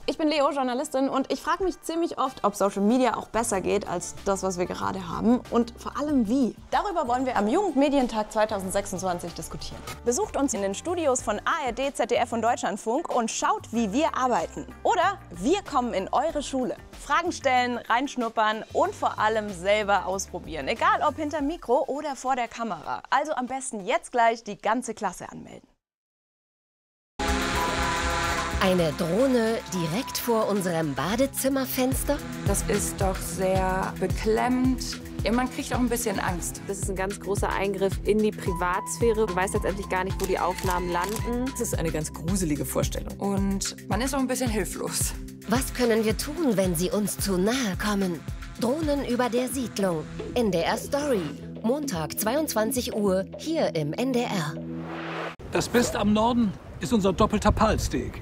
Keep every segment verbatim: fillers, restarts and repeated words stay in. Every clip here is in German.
Ich bin Leo, Journalistin, und ich frage mich ziemlich oft, ob Social Media auch besser geht als das, was wir gerade haben, und vor allem wie. Darüber wollen wir am Jugendmedientag zweitausendsechsundzwanzig diskutieren. Besucht uns in den Studios von A R D, Z D F und Deutschlandfunk und schaut, wie wir arbeiten. Oder wir kommen in eure Schule. Fragen stellen, reinschnuppern und vor allem selber ausprobieren. Egal ob hinter Mikro oder vor der Kamera. Also am besten jetzt gleich die ganze Klasse anmelden. Eine Drohne direkt vor unserem Badezimmerfenster? Das ist doch sehr beklemmend. Ja, man kriegt auch ein bisschen Angst. Das ist ein ganz großer Eingriff in die Privatsphäre. Man weiß letztendlich gar nicht, wo die Aufnahmen landen. Das ist eine ganz gruselige Vorstellung. Und man ist auch ein bisschen hilflos. Was können wir tun, wenn sie uns zu nahe kommen? Drohnen über der Siedlung. N D R Story. Montag, zweiundzwanzig Uhr, hier im N D R. Das Beste am Norden ist unser doppelter Palsteak.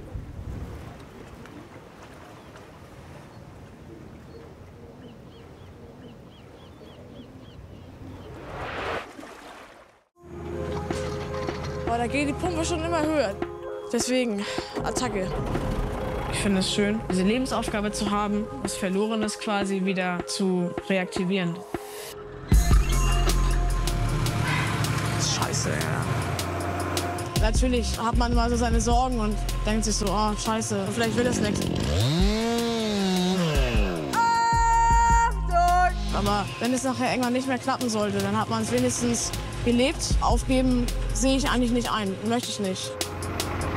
Aber da geht die Pumpe schon immer höher. Deswegen, Attacke. Ich finde es schön, diese Lebensaufgabe zu haben, was Verlorenes quasi wieder zu reaktivieren. Das ist scheiße, ja. Natürlich hat man immer so seine Sorgen und denkt sich so, oh, scheiße, vielleicht will das nichts. Aber wenn es nachher irgendwann nicht mehr klappen sollte, dann hat man es wenigstens gelebt. Aufgeben sehe ich eigentlich nicht ein, möchte ich nicht.